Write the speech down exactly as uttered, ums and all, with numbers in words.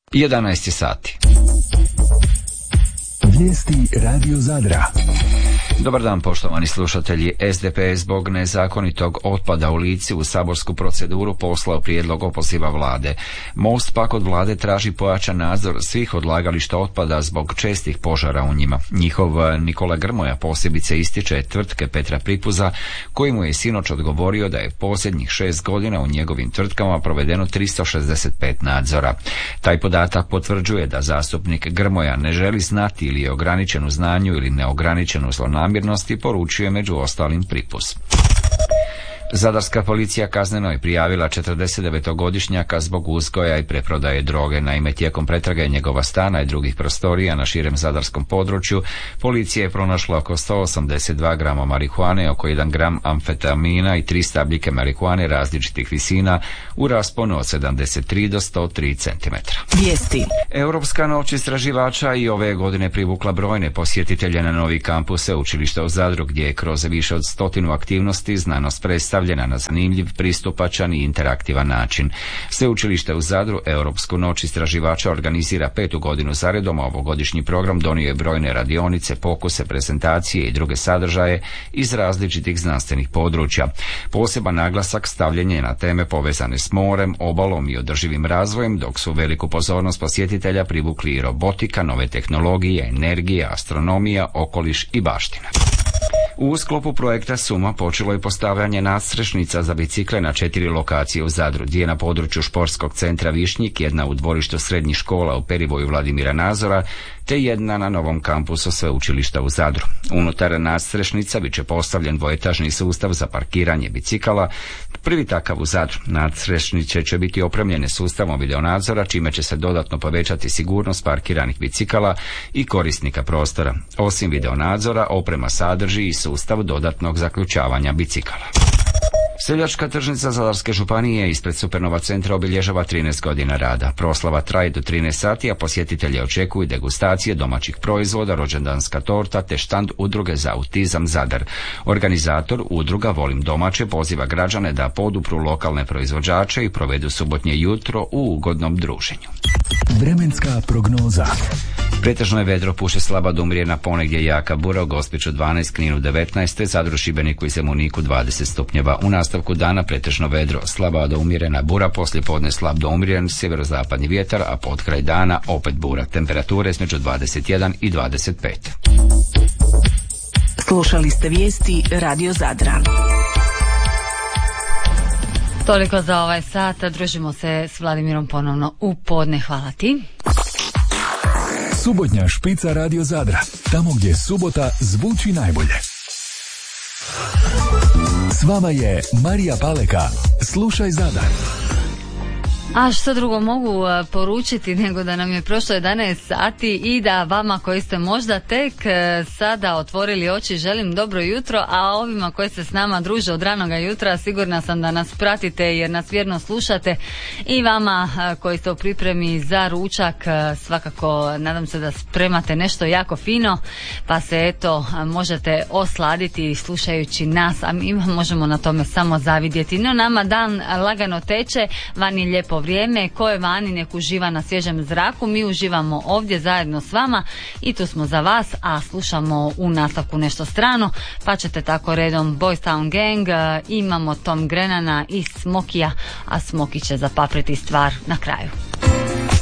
jedanaest sati. Vijesti Radio Zadra. Dobar dan, poštovani slušatelji. S D P zbog nezakonitog otpada u Lici u saborsku proceduru poslao prijedlog opoziva vlade. Most pak od vlade traži pojačan nadzor svih odlagališta otpada zbog čestih požara u njima. Njihov Nikola Grmoja posebice ističe tvrtke Petra Pripuza, koji mu je sinoć odgovorio da je posljednjih šest godina u njegovim tvrtkama provedeno tristo šezdeset pet nadzora. Taj podatak potvrđuje da zastupnik Grmoja ne želi znati ili je ograničen u znanju ili neograničen u zlonamjernosti, poručuje među ostalim Pripuz. Zadarska policija kazneno je prijavila četrdesetdevetogodišnjaka zbog uzgoja i preprodaje droge. Naime, tijekom pretrage njegova stana i drugih prostorija na širem zadarskom području policija je pronašla oko sto osamdeset dva grama marihuane, oko jedan gram amfetamina i tri stabljike marihuane različitih visina u rasponu od sedamdeset tri do sto tri centimetra. Vijesti. Europska noć istraživača i ove godine privukla brojne posjetitelje na novi kampus Sveučilišta u Zadru, gdje je kroz više od stotinu aktivnosti znanost predstavljena na zanimljiv, pristupačan i interaktivan način. Sveučilište u Zadru Europsku noć istraživača organizira petu godinu zaredom, a ovogodišnji program donio je brojne radionice, pokuse, prezentacije i druge sadržaje iz različitih znanstvenih područja. Poseban naglasak stavljen je na teme povezane s morem, obalom i održivim razvojem, dok su veliku pozornost posjetitelja privukli i robotika, nove tehnologije, energija, astronomija, okoliš i baština. U sklopu projekta Suma počelo je postavljanje nadstrešnica za bicikle na četiri lokacije u Zadru, dvije na području športskog centra Višnjik, jedna u dvorištu srednjih škola u Perivoju Vladimira Nazora, te jedna na novom kampusu Sveučilišta u Zadru. Unutar nadstrešnica bit će postavljen dvoetažni sustav za parkiranje bicikala, prvi takav u Zadru. Nadstrešnice će biti opremljene sustavom videonadzora, čime će se dodatno povećati sigurnost parkiranih bicikala i korisnika prostora. Osim videonadzora, oprema sadrži i sustav dodatnog zaključavanja bicikala. Seljačka tržnica Zadarske županije ispred Supernova centra obilježava trinaest godina rada. Proslava traje do trinaest sati, a posjetitelje očekuju degustacije domaćih proizvoda, rođendanska torta te štand Udruge za autizam Zadar. Organizator udruga Volim domaće poziva građane da podupru lokalne proizvođače i provedu subotnje jutro u ugodnom druženju. Vremenska prognoza. Pretežno je vedro, puše slaba do umjerena, ponegdje jaka bura, u Gospiću dvanaest, Kninu devetnaest, Zadru, Šibeniku i Zemuniku dvadeset stupnjeva. U nastavku dana pretežno vedro, slaba do umjerena bura, poslije podne slab do umjeren, sjeverozapadni vjetar, a pod kraj dana opet bura. Temperature između dvadeset jedan i dvadeset pet. Slušali ste vijesti Radio Zadra. Toliko za ovaj sat, družimo se s Vladimirom ponovno u podne. Hvala ti. Subotnja špica Radio Zadra, tamo gdje subota zvuči najbolje. S vama je Marija Paleka. Slušaj Zadar. A što drugo mogu poručiti nego da nam je prošlo jedanaest sati i da vama koji ste možda tek sada otvorili oči želim dobro jutro, a ovima koji se s nama druže od ranoga jutra sigurna sam da nas pratite jer nas vjerno slušate, i vama koji ste u pripremi za ručak svakako nadam se da spremate nešto jako fino pa se eto možete osladiti slušajući nas, a mi možemo na tome samo zavidjeti. No nama dan lagano teče, vani lijepo vrijeme, ko je vani nek uživa na svježem zraku, mi uživamo ovdje zajedno s vama i tu smo za vas, a slušamo u nastavku nešto strano, pa ćete tako redom Boys Town Gang, imamo Tom Grenana i Smokija, a Smoki će zapapriti stvar na kraju.